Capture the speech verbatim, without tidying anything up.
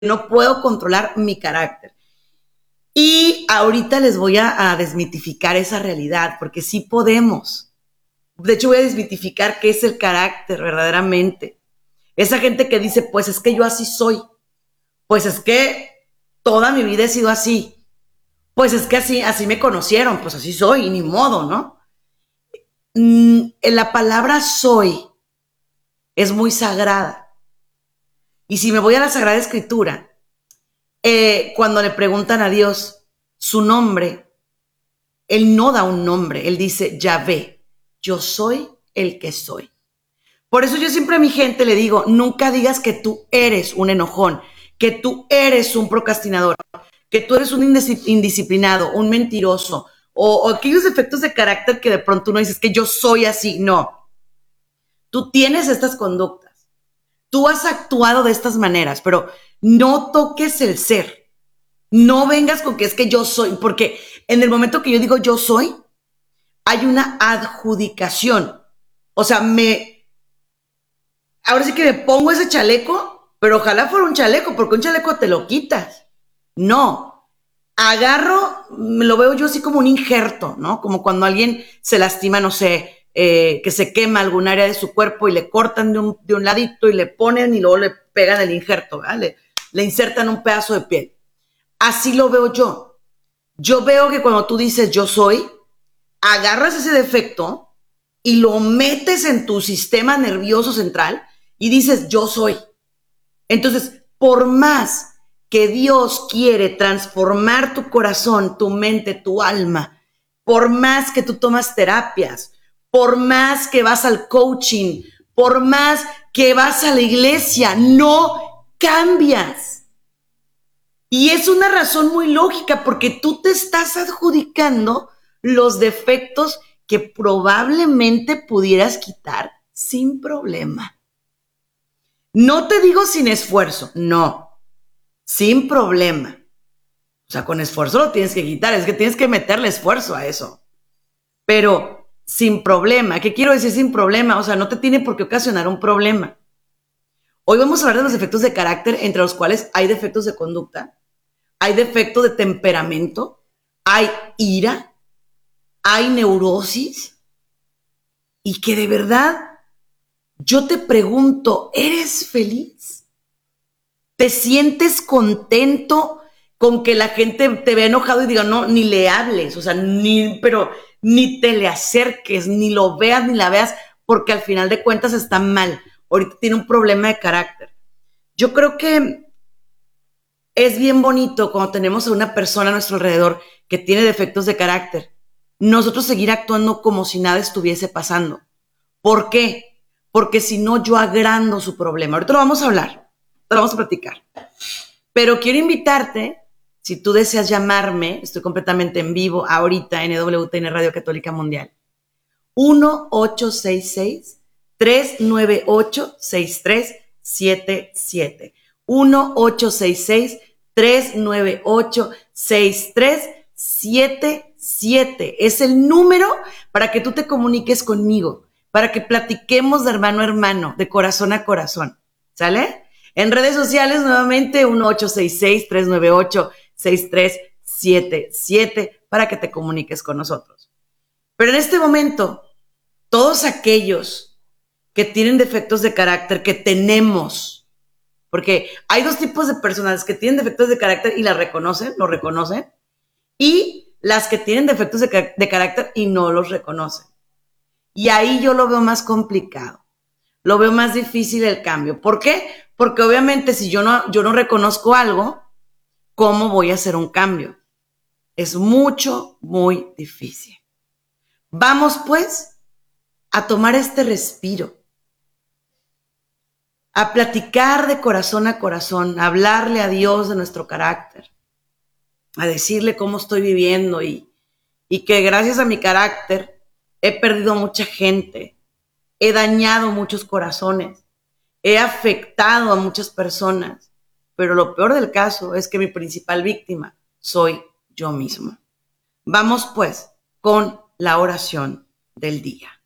no puedo controlar mi carácter. Y ahorita les voy a, a desmitificar esa realidad, porque sí podemos. De hecho, voy a desmitificar qué es el carácter verdaderamente. Esa gente que dice, pues es que yo así soy. Pues es que toda mi vida he sido así. Pues es que así, así me conocieron, pues así soy, y ni modo, ¿no? Mm, la palabra soy es muy sagrada. Y si me voy a la Sagrada Escritura, eh, cuando le preguntan a Dios su nombre, Él no da un nombre, Él dice, Yahvé, yo soy el que soy. Por eso yo siempre a mi gente le digo, nunca digas que tú eres un enojón, que tú eres un procrastinador, que tú eres un indisciplinado, un mentiroso, o, o aquellos defectos de carácter que de pronto uno dice, es que yo soy así. No, tú tienes estas conductas. Tú has actuado de estas maneras, pero no toques el ser. No vengas con que es que yo soy, porque en el momento que yo digo yo soy, hay una adjudicación. O sea, me... Ahora sí que me pongo ese chaleco, pero ojalá fuera un chaleco, porque un chaleco te lo quitas. No. Agarro, me lo veo yo así como un injerto, ¿no? Como cuando alguien se lastima, no sé, Eh, que se quema algún área de su cuerpo y le cortan de un, de un ladito y le ponen y luego le pegan el injerto, ¿verdad? Le, le insertan un pedazo de piel. Así lo veo yo. Yo veo que cuando tú dices yo soy, agarras ese defecto y lo metes en tu sistema nervioso central y dices yo soy. Entonces, por más que Dios quiere transformar tu corazón, tu mente, tu alma, por más que tú tomas terapias, por más que vas al coaching, por más que vas a la iglesia, no cambias. Y es una razón muy lógica porque tú te estás adjudicando los defectos que probablemente pudieras quitar sin problema. No te digo sin esfuerzo, no, sin problema. O sea, con esfuerzo lo tienes que quitar, es que tienes que meterle esfuerzo a eso. Pero sin problema. ¿Qué quiero decir sin problema? O sea, no te tiene por qué ocasionar un problema. Hoy vamos a hablar de los defectos de carácter, entre los cuales hay defectos de conducta, hay defectos de temperamento, hay ira, hay neurosis, y que de verdad yo te pregunto, ¿eres feliz? ¿Te sientes contento con que la gente te vea enojado y diga, no, ni le hables? O sea, ni, pero... ni te le acerques, ni lo veas, ni la veas, porque al final de cuentas está mal. Ahorita tiene un problema de carácter. Yo creo que es bien bonito cuando tenemos a una persona a nuestro alrededor que tiene defectos de carácter, nosotros seguir actuando como si nada estuviese pasando. ¿Por qué? Porque si no, yo agrando su problema. Ahorita lo vamos a hablar, lo vamos a platicar. Pero quiero invitarte. Si tú deseas llamarme, estoy completamente en vivo ahorita en E W T N Radio Católica Mundial. uno ocho seis seis, tres nueve ocho, seis tres siete siete. uno ocho seis seis, tres nueve ocho, seis tres siete siete. Es el número para que tú te comuniques conmigo, para que platiquemos de hermano a hermano, de corazón a corazón. ¿Sale? En redes sociales, nuevamente, uno ocho seis seis, tres nueve ocho, seis tres siete siete para que te comuniques con nosotros. Pero en este momento, todos aquellos que tienen defectos de carácter, que tenemos, porque hay dos tipos de personas que tienen defectos de carácter y las reconocen, lo reconocen, y las que tienen defectos de, de carácter y no los reconocen. Y ahí yo lo veo más complicado, lo veo más difícil el cambio. ¿Por qué? Porque obviamente si yo no, yo no reconozco algo, ¿cómo voy a hacer un cambio? Es mucho, muy difícil. Vamos pues a tomar este respiro, a platicar de corazón a corazón, a hablarle a Dios de nuestro carácter, a decirle cómo estoy viviendo y, y que gracias a mi carácter he perdido mucha gente, he dañado muchos corazones, he afectado a muchas personas. Pero lo peor del caso es que mi principal víctima soy yo mismo. Vamos pues con la oración del día.